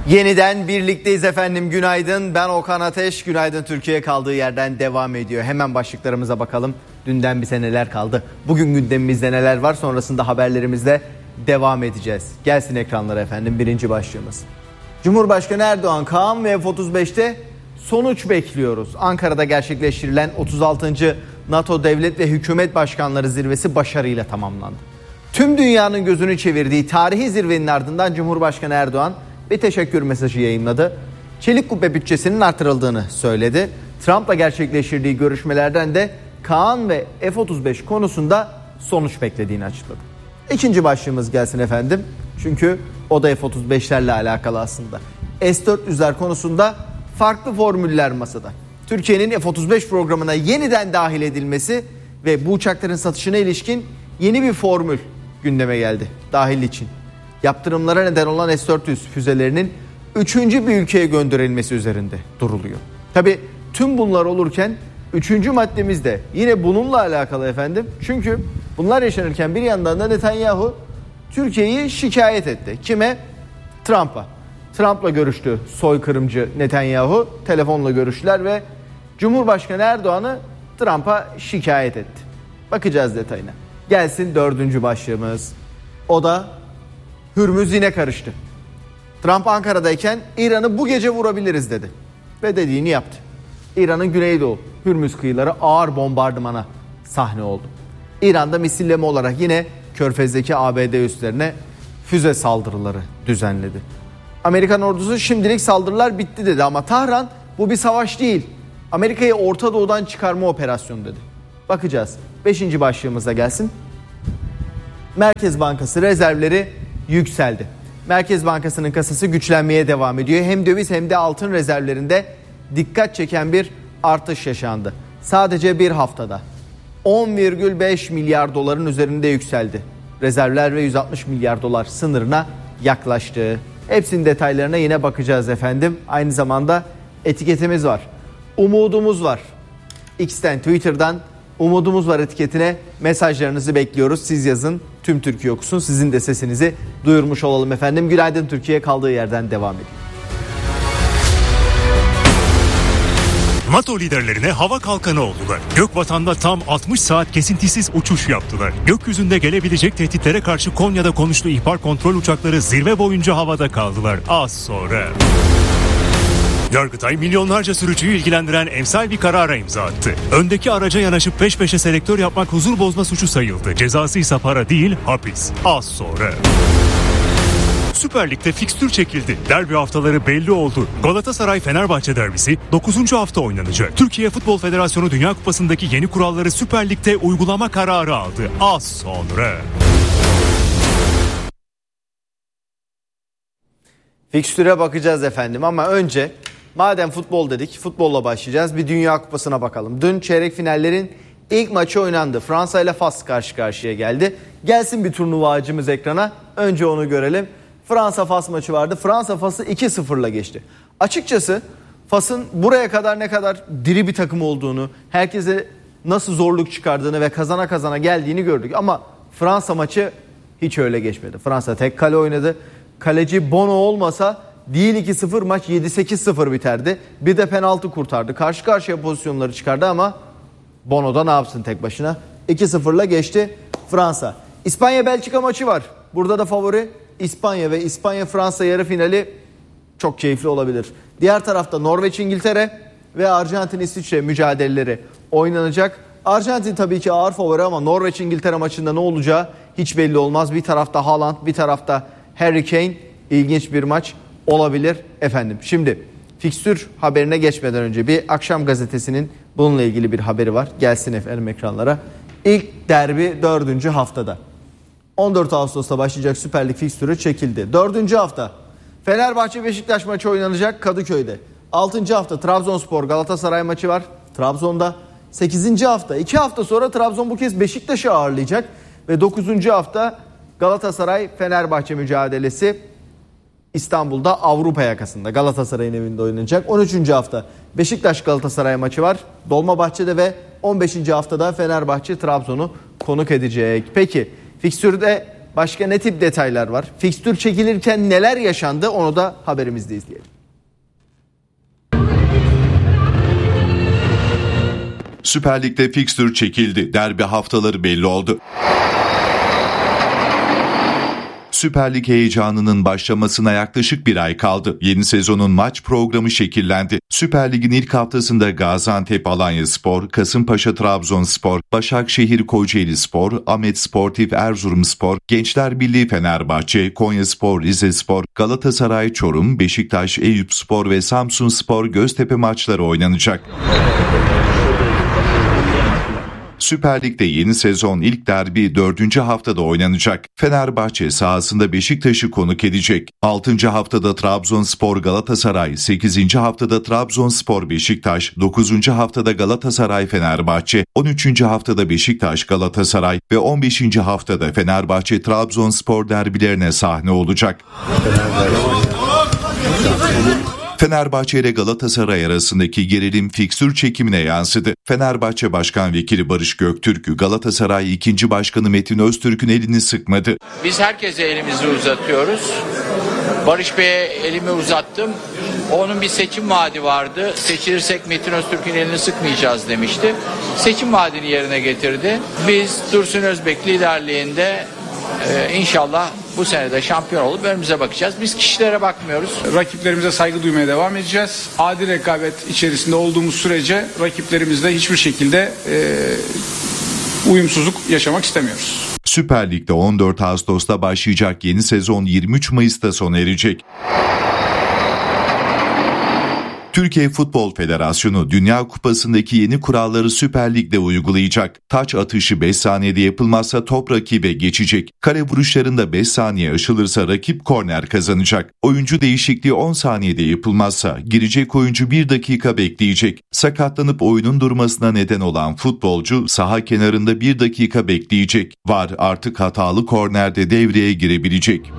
Yeniden birlikteyiz efendim, günaydın. Ben Okan Ateş. Günaydın Türkiye kaldığı yerden devam ediyor. Hemen başlıklarımıza bakalım. Dünden bize neler kaldı? Bugün gündemimizde neler var? Sonrasında haberlerimizle devam edeceğiz. Gelsin ekranlara efendim, birinci başlığımız. Cumhurbaşkanı Erdoğan, Kaan ve F-35'te sonuç bekliyoruz. Ankara'da gerçekleştirilen 36. NATO Devlet ve Hükümet Başkanları Zirvesi başarıyla tamamlandı. Tüm dünyanın gözünü çevirdiği tarihi zirvenin ardından Cumhurbaşkanı Erdoğan bir teşekkür mesajı yayınladı. Çelik Kubbe bütçesinin artırıldığını söyledi. Trump'la gerçekleştirdiği görüşmelerden de Kaan ve F-35 konusunda sonuç beklediğini açıkladı. İkinci başlığımız gelsin efendim. Çünkü o da F-35'lerle alakalı aslında. S-400'ler konusunda farklı formüller masada. Türkiye'nin F-35 programına yeniden dahil edilmesi ve bu uçakların satışına ilişkin yeni bir formül gündeme geldi dahil için. Yaptırımlara neden olan S-400 füzelerinin 3. bir ülkeye gönderilmesi üzerinde duruluyor. Tabii tüm bunlar olurken 3. maddemiz de yine bununla alakalı efendim. Çünkü bunlar yaşanırken bir yandan da Netanyahu Türkiye'yi şikayet etti. Kime? Trump'a. Trump'la görüştü soykırımcı Netanyahu. Telefonla görüştüler ve Cumhurbaşkanı Erdoğan'ı Trump'a şikayet etti. Bakacağız detayına. Gelsin dördüncü başlığımız. O da Hürmüz yine karıştı. Trump Ankara'dayken İran'ı bu gece vurabiliriz dedi. Ve dediğini yaptı. İran'ın güneydoğu Hürmüz kıyıları ağır bombardımana sahne oldu. İran'da misilleme olarak yine Körfez'deki ABD üslerine füze saldırıları düzenledi. Amerikan ordusu şimdilik saldırılar bitti dedi ama Tahran bu bir savaş değil, Amerika'yı Orta Doğu'dan çıkarma operasyonu dedi. Bakacağız. 5. başlığımıza gelsin. Merkez Bankası rezervleri yükseldi. Merkez Bankası'nın kasası güçlenmeye devam ediyor. Hem döviz hem de altın rezervlerinde dikkat çeken bir artış yaşandı. Sadece bir haftada 10,5 milyar doların üzerinde yükseldi. Rezervler ve 160 milyar dolar sınırına yaklaştı. Hepsinin detaylarına yine bakacağız efendim. Aynı zamanda etiketimiz var. Umudumuz var. X'ten, Twitter'dan umudumuz var etiketine mesajlarınızı bekliyoruz. Siz yazın, tüm Türkiye okusun. Sizin de sesinizi duyurmuş olalım efendim. Günaydın Türkiye kaldığı yerden devam ediyor. NATO liderlerine hava kalkanı oldular. Gökvatan'da tam 60 saat kesintisiz uçuş yaptılar. Gökyüzünde gelebilecek tehditlere karşı Konya'da konuşlu ihbar kontrol uçakları zirve boyunca havada kaldılar. Az sonra Yargıtay milyonlarca sürücüyü ilgilendiren emsal bir karara imza attı. Öndeki araca yanaşıp peş peşe selektör yapmak huzur bozma suçu sayıldı. Cezası ise para değil, hapis. Az sonra Süper Lig'de fikstür çekildi. Derbi haftaları belli oldu. Galatasaray-Fenerbahçe derbisi 9. hafta oynanacak. Türkiye Futbol Federasyonu Dünya Kupası'ndaki yeni kuralları Süper Lig'de uygulama kararı aldı. Az sonra Fikstüre bakacağız efendim ama önce madem futbol dedik, futbolla başlayacağız. Bir Dünya Kupası'na bakalım. Dün çeyrek finallerin ilk maçı oynandı. Fransa ile Fas karşı karşıya geldi. Gelsin bir turnuva ağacımız ekrana. Önce onu görelim. Fransa-Fas maçı vardı. Fransa Fas'ı 2-0'la geçti. Açıkçası Fas'ın buraya kadar ne kadar diri bir takım olduğunu, herkese nasıl zorluk çıkardığını ve kazana kazana geldiğini gördük. Ama Fransa maçı hiç öyle geçmedi. Fransa tek kale oynadı. Kaleci Bono olmasa değil 2-0 maç 7-8-0 biterdi. Bir de penaltı kurtardı. Karşı karşıya pozisyonları çıkardı ama Bono da ne yapsın tek başına. 2-0'la geçti Fransa. İspanya-Belçika maçı var. Burada da favori İspanya ve İspanya-Fransa yarı finali çok keyifli olabilir. Diğer tarafta Norveç-İngiltere ve Arjantin-İsviçre mücadeleleri oynanacak. Arjantin tabii ki ağır favori ama Norveç-İngiltere maçında ne olacağı hiç belli olmaz. Bir tarafta Haaland, bir tarafta Harry Kane. İlginç bir maç olabilir efendim. Şimdi fikstür haberine geçmeden önce bir Akşam Gazetesi'nin bununla ilgili bir haberi var. Gelsin efendim ekranlara. İlk derbi 4. haftada. 14 Ağustos'ta başlayacak Süper Lig fikstürü çekildi. 4. hafta Fenerbahçe-Beşiktaş maçı oynanacak Kadıköy'de. 6. hafta Trabzonspor Galatasaray maçı var Trabzon'da. 8. hafta 2 hafta sonra Trabzon bu kez Beşiktaş'ı ağırlayacak. Ve 9. hafta Galatasaray-Fenerbahçe mücadelesi İstanbul'da Avrupa yakasında Galatasaray'ın evinde oynanacak. 13. hafta Beşiktaş-Galatasaray maçı var Dolmabahçe'de ve 15. haftada Fenerbahçe Trabzon'u konuk edecek. Peki fikstürde başka ne tip detaylar var? Fikstür çekilirken neler yaşandı? Onu da haberimizde izleyelim. Süper Lig'de fikstür çekildi. Derbi haftaları belli oldu. Süper Lig heyecanının başlamasına yaklaşık bir ay kaldı. Yeni sezonun maç programı şekillendi. Süper Lig'in ilk haftasında Gaziantep Alanyaspor, Kasımpaşa Trabzonspor, Başakşehir Kocaelispor, Ahmet Sportif Erzurumspor, Gençler Birliği Fenerbahçe, Konyaspor Rizespor, Galatasaray Çorum, Beşiktaş Eyüpspor ve Samsunspor Göztepe maçları oynanacak. Süper Lig'de yeni sezon ilk derbi 4. haftada oynanacak. Fenerbahçe sahasında Beşiktaş'ı konuk edecek. 6. haftada Trabzonspor Galatasaray, 8. haftada Trabzonspor Beşiktaş, 9. haftada Galatasaray Fenerbahçe, 13. haftada Beşiktaş Galatasaray ve 15. haftada Fenerbahçe Trabzonspor derbilerine sahne olacak. Fenerbahçe ile Galatasaray arasındaki gerilim fikstür çekimine yansıdı. Fenerbahçe Başkan Vekili Barış Göktürk, Galatasaray 2. Başkanı Metin Öztürk'ün elini sıkmadı. Biz herkese elimizi uzatıyoruz. Barış Bey'e elimi uzattım. Onun bir seçim vaadi vardı. Seçilirsek Metin Öztürk'ün elini sıkmayacağız demişti. Seçim vaadini yerine getirdi. Biz Dursun Özbek liderliğinde İnşallah bu sene de şampiyon olup önümüze bakacağız. Biz kişilere bakmıyoruz. Rakiplerimize saygı duymaya devam edeceğiz. Adil rekabet içerisinde olduğumuz sürece rakiplerimizle hiçbir şekilde uyumsuzluk yaşamak istemiyoruz. Süper Lig'de 14 Ağustos'ta başlayacak yeni sezon 23 Mayıs'ta sona erecek. Türkiye Futbol Federasyonu Dünya Kupası'ndaki yeni kuralları Süper Lig'de uygulayacak. Taç atışı 5 saniyede yapılmazsa top rakibe geçecek. Kale vuruşlarında 5 saniye aşılırsa rakip korner kazanacak. Oyuncu değişikliği 10 saniyede yapılmazsa girecek oyuncu 1 dakika bekleyecek. Sakatlanıp oyunun durmasına neden olan futbolcu saha kenarında 1 dakika bekleyecek. VAR artık hatalı kornerde devreye girebilecek.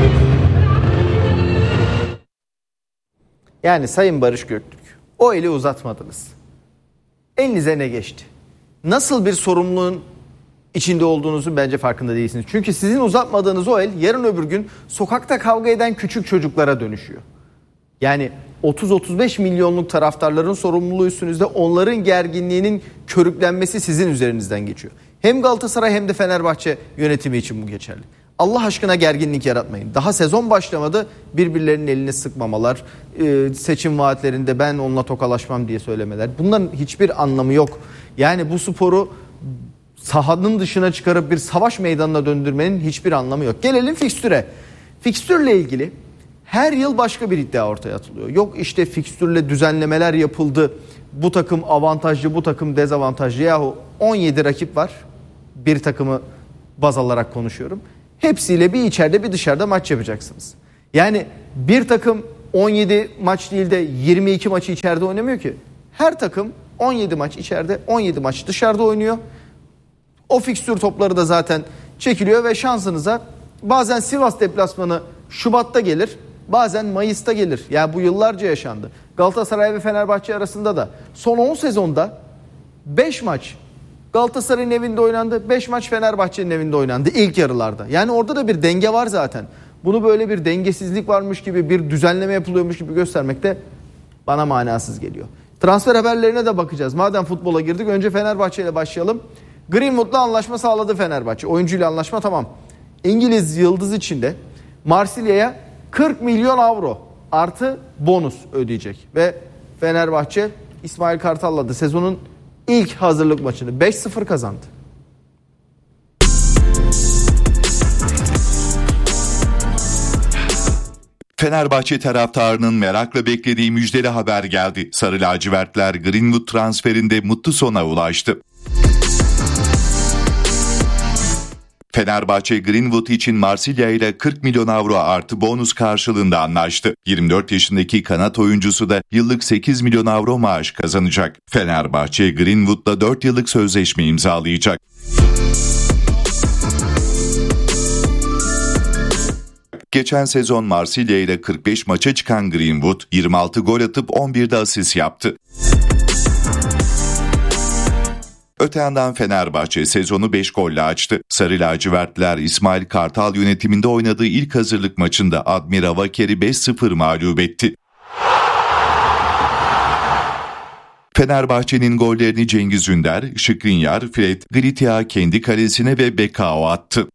Yani Sayın Barış Göktürk, o eli uzatmadınız. Elinize ne geçti? Nasıl bir sorumluluğun içinde olduğunuzu bence farkında değilsiniz. Çünkü sizin uzatmadığınız o el yarın öbür gün sokakta kavga eden küçük çocuklara dönüşüyor. Yani 30-35 milyonluk taraftarların sorumluluğu üstünüzde, onların gerginliğinin körüklenmesi sizin üzerinizden geçiyor. Hem Galatasaray hem de Fenerbahçe yönetimi için bu geçerli. Allah aşkına gerginlik yaratmayın. Daha sezon başlamadı, birbirlerinin elini sıkmamalar, seçim vaatlerinde ben onunla tokalaşmam diye söylemeler. Bunların hiçbir anlamı yok. Yani bu sporu sahanın dışına çıkarıp bir savaş meydanına döndürmenin hiçbir anlamı yok. Gelelim fikstüre. Fikstürle ilgili her yıl başka bir iddia ortaya atılıyor. Yok işte fikstürle düzenlemeler yapıldı. Bu takım avantajlı, bu takım dezavantajlı. Yahu 17 rakip var. Bir takımı baz alarak konuşuyorum. Hepsiyle bir içeride bir dışarıda maç yapacaksınız. Yani bir takım 17 maç değil de 22 maçı içeride oynamıyor ki. Her takım 17 maç içeride, 17 maç dışarıda oynuyor. O fikstür topları da zaten çekiliyor ve şansınıza bazen Sivas deplasmanı Şubat'ta gelir, bazen Mayıs'ta gelir. Yani bu yıllarca yaşandı. Galatasaray ve Fenerbahçe arasında da son 10 sezonda 5 maç Galatasaray'ın evinde oynandı, 5 maç Fenerbahçe'nin evinde oynandı ilk yarılarda. Yani orada da bir denge var zaten. Bunu böyle bir dengesizlik varmış gibi, bir düzenleme yapılıyormuş gibi göstermek de bana manasız geliyor. Transfer haberlerine de bakacağız. Madem futbola girdik, önce Fenerbahçe ile başlayalım. Greenwood'la anlaşma sağladı Fenerbahçe. Oyuncuyla anlaşma tamam. İngiliz yıldız için de Marsilya'ya 40 milyon avro artı bonus ödeyecek. Ve Fenerbahçe İsmail Kartal'la da sezonun İlk hazırlık maçını 5-0 kazandı. Fenerbahçe taraftarının merakla beklediği müjdeli haber geldi. Sarı lacivertler Greenwood transferinde mutlu sona ulaştı. Fenerbahçe Greenwood için Marsilya ile 40 milyon avro artı bonus karşılığında anlaştı. 24 yaşındaki kanat oyuncusu da yıllık 8 milyon avro maaş kazanacak. Fenerbahçe Greenwood'la 4 yıllık sözleşme imzalayacak. Geçen sezon Marsilya ile 45 maça çıkan Greenwood 26 gol atıp 11'de asist yaptı. Öte yandan Fenerbahçe sezonu 5 golle açtı. Sarı lacivertliler İsmail Kartal yönetiminde oynadığı ilk hazırlık maçında Admira Waker'i 5-0 mağlup etti. Fenerbahçe'nin gollerini Cengiz Ünder, Skriniar, Fred, Gritia kendi kalesine ve Bekao attı.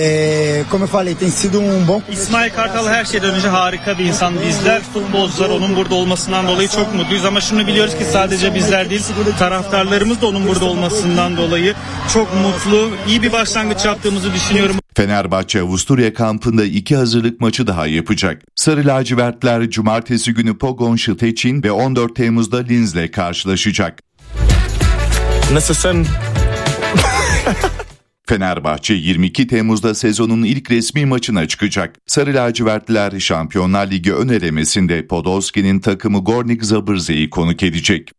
İsmail Kartal her şeyden önce harika bir insan. Bizler futbolcular onun burada olmasından dolayı çok mutluyuz ama şunu biliyoruz ki sadece bizler değil, taraftarlarımız da onun burada olmasından dolayı çok mutlu. İyi bir başlangıç yaptığımızı düşünüyorum. Fenerbahçe Avusturya kampında 2 hazırlık maçı daha yapacak. Sarı lacivertler cumartesi günü Pogon Szczecin ve 14 Temmuz'da Linz'le karşılaşacak. Nasılsın? Fenerbahçe 22 Temmuz'da sezonun ilk resmi maçına çıkacak. Sarı lacivertliler Şampiyonlar Ligi ön elemesinde Podolski'nin takımı Gornik Zabrze'yi konuk edecek.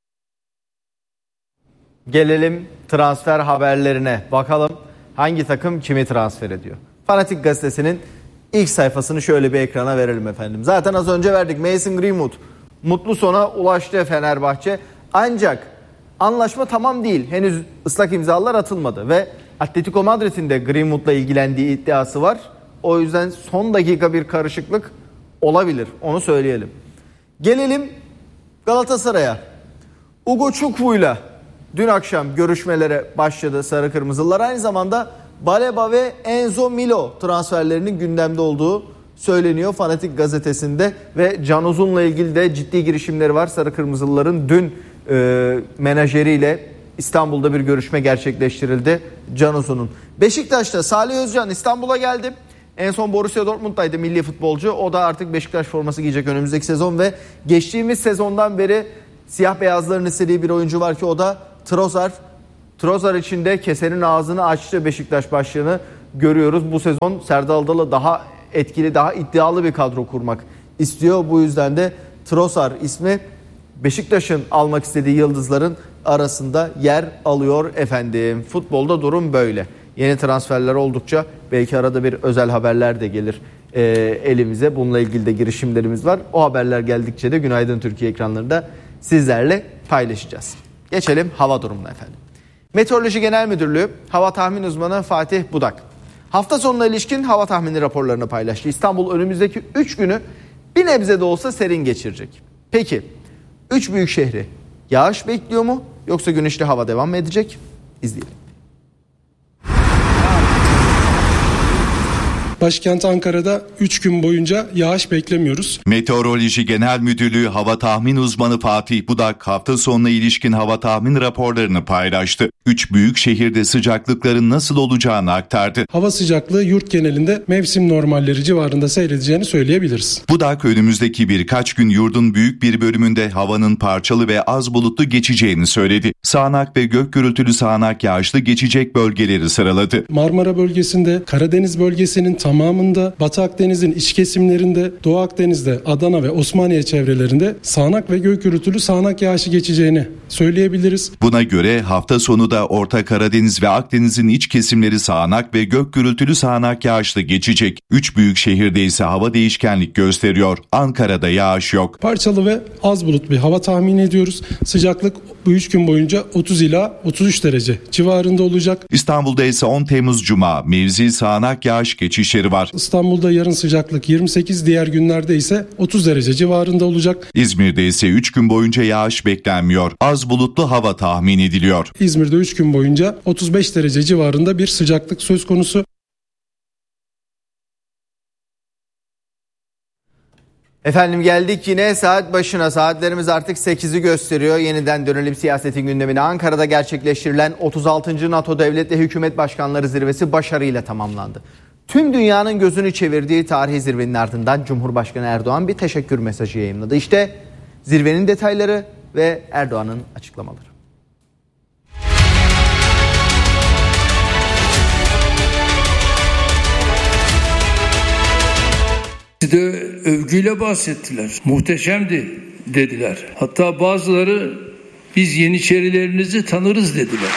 Gelelim transfer haberlerine. Bakalım hangi takım kimi transfer ediyor? Fanatik gazetesinin ilk sayfasını şöyle bir ekrana verelim efendim. Zaten az önce verdik. Mason Greenwood mutlu sona ulaştı Fenerbahçe. Ancak anlaşma tamam değil. Henüz ıslak imzalar atılmadı ve Atletico Madrid'in de Greenwood'la ilgilendiği iddiası var. O yüzden son dakika bir karışıklık olabilir. Onu söyleyelim. Gelelim Galatasaray'a. Ugo Çukvu'yla dün akşam görüşmelere başladı Sarı Kırmızılar. Aynı zamanda Baleba ve Enzo Milo transferlerinin gündemde olduğu söyleniyor Fanatik gazetesinde ve Can Uzun'la ilgili de ciddi girişimleri var. Sarı Kırmızılıların dün menajeriyle İstanbul'da bir görüşme gerçekleştirildi Can Uzun'un. Beşiktaş'ta Salih Özcan İstanbul'a geldi. En son Borussia Dortmund'daydı milli futbolcu. O da artık Beşiktaş forması giyecek önümüzdeki sezon ve geçtiğimiz sezondan beri siyah beyazların istediği bir oyuncu var ki o da Trossard. Trossard için de kesenin ağzını açtı Beşiktaş başlığını görüyoruz. Bu sezon Serdar Adalı daha etkili, daha iddialı bir kadro kurmak istiyor. Bu yüzden de Trossard ismi Beşiktaş'ın almak istediği yıldızların arasında yer alıyor efendim. Futbolda durum böyle. Yeni transferler oldukça belki arada bir özel haberler de gelir elimize. Bununla ilgili de girişimlerimiz var. O haberler geldikçe de Günaydın Türkiye ekranlarında sizlerle paylaşacağız. Geçelim hava durumuna efendim. Meteoroloji Genel Müdürlüğü hava tahmin uzmanı Fatih Budak hafta sonuna ilişkin hava tahmini raporlarını paylaştı. İstanbul önümüzdeki 3 günü bir nebze de olsa serin geçirecek. Peki 3 büyük şehri yağış bekliyor mu yoksa güneşli hava devam mı edecek? İzleyelim. Başkent Ankara'da 3 gün boyunca yağış beklemiyoruz. Meteoroloji Genel Müdürlüğü hava tahmin uzmanı Fatih Budak hafta sonuna ilişkin hava tahmin raporlarını paylaştı. 3 büyük şehirde sıcaklıkların nasıl olacağını aktardı. Hava sıcaklığı yurt genelinde mevsim normalleri civarında seyredeceğini söyleyebiliriz. Budak önümüzdeki birkaç gün yurdun büyük bir bölümünde havanın parçalı ve az bulutlu geçeceğini söyledi. Sağanak ve gök gürültülü sağanak yağışlı geçecek bölgeleri sıraladı. Marmara bölgesinde, Karadeniz bölgesinin tamamında, Batı Akdeniz'in iç kesimlerinde, Doğu Akdeniz'de, Adana ve Osmaniye çevrelerinde sağanak ve gök gürültülü sağanak yağışı geçeceğini söyleyebiliriz. Buna göre hafta sonu da Orta Karadeniz ve Akdeniz'in iç kesimleri sağanak ve gök gürültülü sağanak yağışlı geçecek. 3 büyük şehirde ise hava değişkenlik gösteriyor. Ankara'da yağış yok. Parçalı ve az bulut bir hava tahmin ediyoruz. Sıcaklık bu 3 gün boyunca 30 ila 33 derece civarında olacak. İstanbul'da ise 10 Temmuz Cuma mevzi sağanak yağış geçişleri var. İstanbul'da yarın sıcaklık 28, diğer günlerde ise 30 derece civarında olacak. İzmir'de ise 3 gün boyunca yağış beklenmiyor. Az bulutlu hava tahmin ediliyor. İzmir'de 3 gün boyunca 35 derece civarında bir sıcaklık söz konusu. Efendim geldik yine saat başına. Saatlerimiz artık 8'i gösteriyor. Yeniden dönelim siyasetin gündemine. Ankara'da gerçekleştirilen 36. NATO Devlet ve Hükümet Başkanları Zirvesi başarıyla tamamlandı. Tüm dünyanın gözünü çevirdiği tarihi zirvenin ardından Cumhurbaşkanı Erdoğan bir teşekkür mesajı yayımladı. İşte zirvenin detayları ve Erdoğan'ın açıklamaları. De övgüyle bahsettiler. Muhteşemdi dediler. Hatta bazıları biz Yeniçerilerinizi tanırız dediler.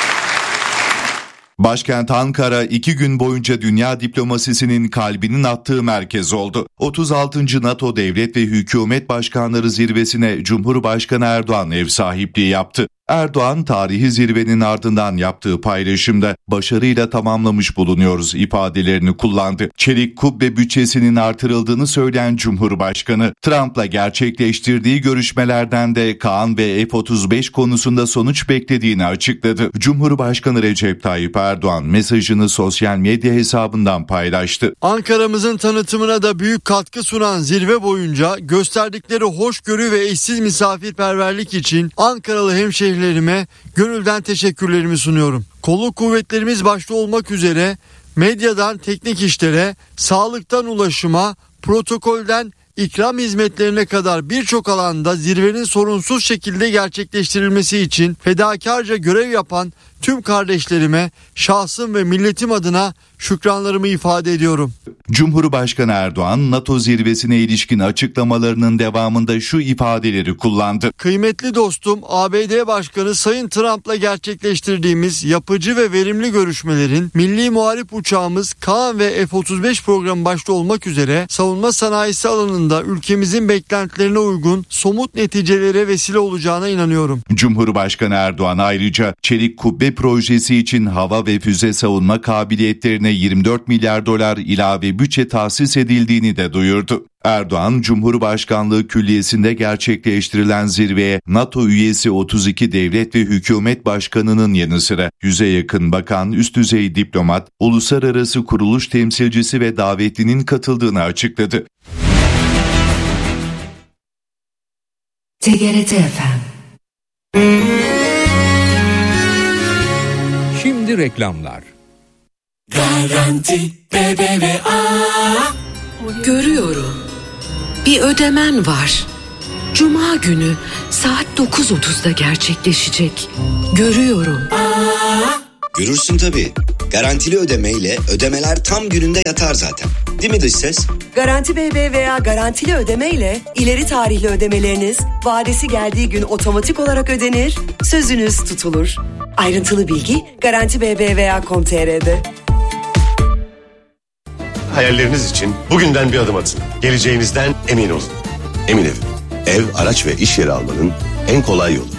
Başkent Ankara 2 gün boyunca dünya diplomasisinin kalbinin attığı merkez oldu. 36. NATO Devlet ve Hükümet Başkanları Zirvesi'ne Cumhurbaşkanı Erdoğan ev sahipliği yaptı. Erdoğan tarihi zirvenin ardından yaptığı paylaşımda başarıyla tamamlamış bulunuyoruz ifadelerini kullandı. Çelik kubbe bütçesinin artırıldığını söyleyen Cumhurbaşkanı, Trump'la gerçekleştirdiği görüşmelerden de Kaan ve F-35 konusunda sonuç beklediğini açıkladı. Cumhurbaşkanı Recep Tayyip Erdoğan mesajını sosyal medya hesabından paylaştı. Ankara'mızın tanıtımına da büyük katkı sunan zirve boyunca gösterdikleri hoşgörü ve eşsiz misafirperverlik için Ankaralı hemşehrilerime gönülden teşekkürlerimi sunuyorum. Kolluk kuvvetlerimiz başta olmak üzere medyadan teknik işlere, sağlıktan ulaşıma, protokolden ikram hizmetlerine kadar birçok alanda zirvenin sorunsuz şekilde gerçekleştirilmesi için fedakarca görev yapan tüm kardeşlerime şahsım ve milletim adına şükranlarımı ifade ediyorum. Cumhurbaşkanı Erdoğan, NATO zirvesine ilişkin açıklamalarının devamında şu ifadeleri kullandı. Kıymetli dostum, ABD Başkanı Sayın Trump'la gerçekleştirdiğimiz yapıcı ve verimli görüşmelerin milli muharip uçağımız Kaan ve F-35 programı başta olmak üzere savunma sanayisi alanında ülkemizin beklentilerine uygun somut neticelere vesile olacağına inanıyorum. Cumhurbaşkanı Erdoğan ayrıca Çelik Kubbe projesi için hava ve füze savunma kabiliyetlerine 24 milyar dolar ilave bütçe tahsis edildiğini de duyurdu. Erdoğan, Cumhurbaşkanlığı Külliyesi'nde gerçekleştirilen zirveye NATO üyesi 32 devlet ve hükümet başkanının yanı sıra 100'e yakın bakan, üst düzey diplomat, uluslararası kuruluş temsilcisi ve davetlinin katıldığını açıkladı. TGRT FM. Şimdi reklamlar. Garanti BBVA. Görüyorum. Bir ödemen var. Cuma günü saat 9.30'da gerçekleşecek. Görüyorum. Görürsün tabii. Garantili ödemeyle ödemeler tam gününde yatar zaten. Değil mi dış ses? Garanti BBVA garantili ödemeyle ileri tarihli ödemeleriniz vadesi geldiği gün otomatik olarak ödenir, sözünüz tutulur. Ayrıntılı bilgi Garanti BBVA.com.tr'de. Hayalleriniz için bugünden bir adım atın. Geleceğinizden emin olun. Emin Ev, ev, araç ve iş yeri almanın en kolay yolu.